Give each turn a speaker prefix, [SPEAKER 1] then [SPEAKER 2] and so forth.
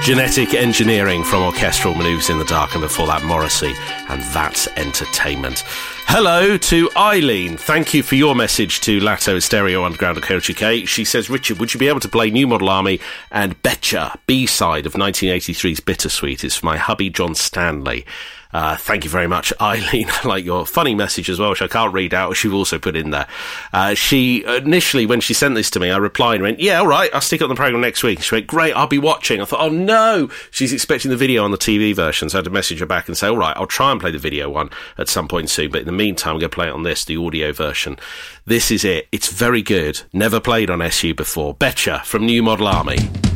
[SPEAKER 1] Genetic Engineering from Orchestral Manoeuvres in the Dark, and before that Morrissey, and That's Entertainment. Hello to Eileen. Thank you for your message to Lato Stereo Underground at UK. She says, Richard, would you be able to play New Model Army and Betcha, B-side of 1983's Bittersweet? It's for my hubby John Stanley. Thank you very much, Eileen. I like your funny message as well, which I can't read out, which you've also put in there. She, initially, when she sent this to me, I replied and went, yeah, all right, I'll stick it on the programme next week. She went, great, I'll be watching. I thought, oh no, she's expecting the video on the TV version, so I had to message her back and say, all right, I'll try and play the video one at some point soon, but in the meantime, I'm going to play it on this, the audio version. This is it. It's very good. Never played on SU before. Betcha from New Model Army.